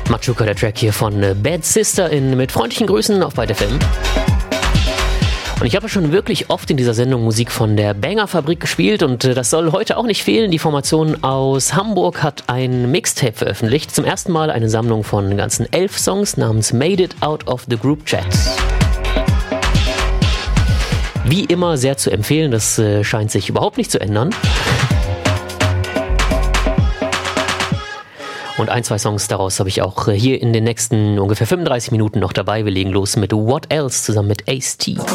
Machuca, der Track hier von Bad Sister mit freundlichen Grüßen auf Byte FM. Und ich habe schon wirklich oft in dieser Sendung Musik von der Banger-Fabrik gespielt und das soll heute auch nicht fehlen. Die Formation aus Hamburg hat ein Mixtape veröffentlicht. Zum ersten Mal eine Sammlung von ganzen 11 Songs namens Made It Out of the Group Chat. Wie immer sehr zu empfehlen, das scheint sich überhaupt nicht zu ändern. Und 1-2 Songs daraus habe ich auch hier in den nächsten ungefähr 35 Minuten noch dabei. Wir legen los mit What Else zusammen mit Ace-T.